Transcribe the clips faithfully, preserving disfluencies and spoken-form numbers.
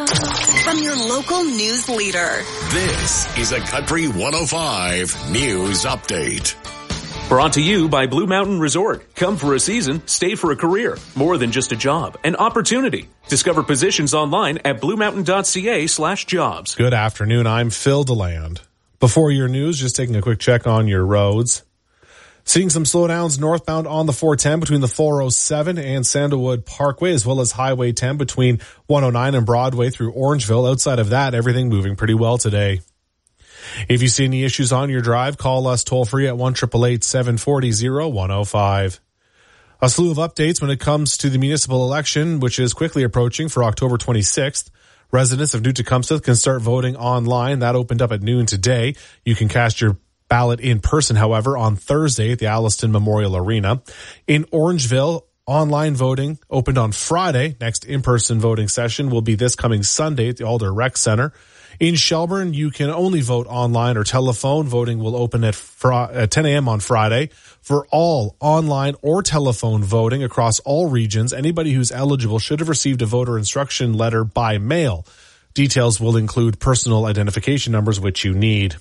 From your local news leader. This is a Country one oh five News Update. Brought to you by Blue Mountain Resort. Come for a season, stay for a career. More than just a job, an opportunity. Discover positions online at bluemountain.ca slash jobs. Good afternoon. I'm Phil DeLand. Before your news, just taking a quick check on your roads. Seeing some slowdowns northbound on the four ten between the four oh seven and Sandalwood Parkway, as well as Highway ten between one oh nine and Broadway through Orangeville. Outside of that, everything moving pretty well today. If you see any issues on your drive, call us toll-free at one eight eight eight, seven four zero, one oh five. A slew of updates when it comes to the municipal election, which is quickly approaching for October twenty-sixth. Residents of New Tecumseth can start voting online. That opened up at noon today. You can cast your ballot in person, however, on Thursday at the Alliston Memorial Arena. In Orangeville, online voting opened on Friday. Next in-person voting session will be this coming Sunday at the Alder Rec Center. In Shelburne, you can only vote online or telephone. Voting will open at, fr- at ten a.m. on Friday. For all online or telephone voting across all regions, anybody who's eligible should have received a voter instruction letter by mail. Details will include personal identification numbers, which you need.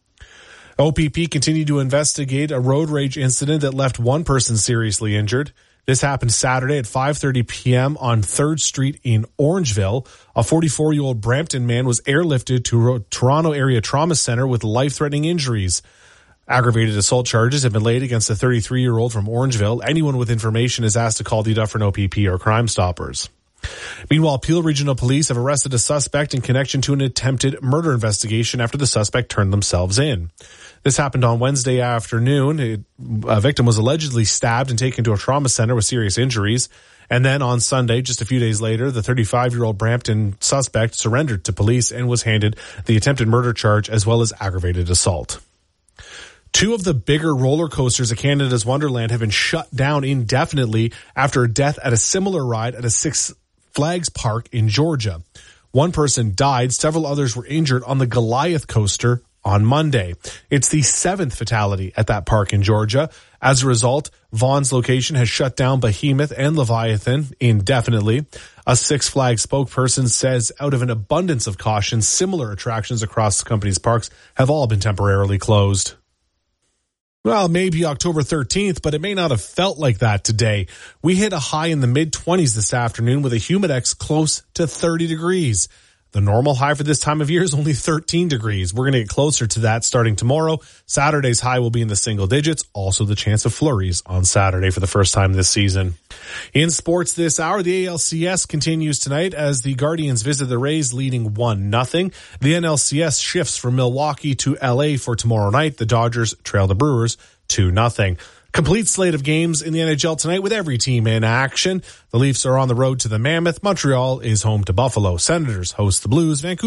O P P continued to investigate a road rage incident that left one person seriously injured. This happened Saturday at five thirty p.m. on third Street in Orangeville. A forty-four-year-old Brampton man was airlifted to Toronto Area Trauma Center with life-threatening injuries. Aggravated assault charges have been laid against a thirty-three-year-old from Orangeville. Anyone with information is asked to call the Dufferin O P P or Crime Stoppers. Meanwhile, Peel Regional Police have arrested a suspect in connection to an attempted murder investigation after the suspect turned themselves in. This happened on Wednesday afternoon. It, a victim was allegedly stabbed and taken to a trauma center with serious injuries. And then on Sunday, just a few days later, the thirty-five-year-old Brampton suspect surrendered to police and was handed the attempted murder charge as well as aggravated assault. Two of the bigger roller coasters at Canada's Wonderland have been shut down indefinitely after a death at a similar ride at a Six Flags park in Georgia. One person died. Several others were injured on the Goliath coaster on Monday. It's the seventh fatality at that park in Georgia. As a result, Vaughn's location has shut down Behemoth and Leviathan indefinitely. A Six Flags spokesperson says out of an abundance of caution, similar attractions across the company's parks have all been temporarily closed. Well, maybe October thirteenth, but it may not have felt like that today. We hit a high in the mid-twenties this afternoon with a humidex close to thirty degrees. The normal high for this time of year is only thirteen degrees. We're going to get closer to that starting tomorrow. Saturday's high will be in the single digits. Also the chance of flurries on Saturday for the first time this season. In sports this hour, the A L C S continues tonight as the Guardians visit the Rays leading one nothing. The N L C S shifts from Milwaukee to L A for tomorrow night. The Dodgers trail the Brewers two nothing. Complete slate of games in the N H L tonight with every team in action. The Leafs are on the road to the Mammoth. Montreal is home to Buffalo. Senators host the Blues. Vancouver